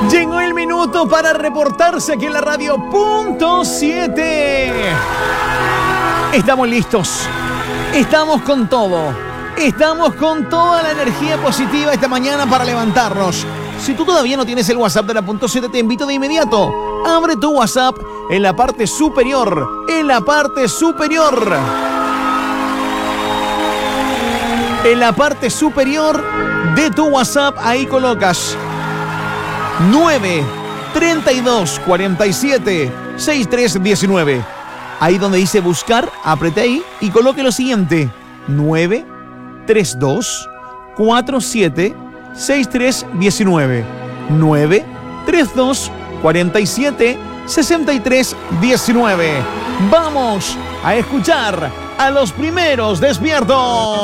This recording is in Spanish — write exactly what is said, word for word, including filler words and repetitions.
Llegó el minuto para reportarse aquí en la radio punto siete. Estamos listos. Estamos con todo. Estamos con toda la energía positiva esta mañana para levantarnos. Si tú todavía no tienes el WhatsApp de la punto siete, te invito de inmediato. Abre tu WhatsApp en la parte superior. En la parte superior. En la parte superior de tu WhatsApp, ahí colocas nueve treinta y dos cuarenta y siete sesenta y tres diecinueve. Ahí donde dice buscar, apriete ahí y coloque lo siguiente: nueve treinta y dos cuarenta y siete sesenta y tres diecinueve. nueve treinta y dos cuarenta y siete sesenta y tres diecinueve. Vamos a escuchar a los primeros despiertos.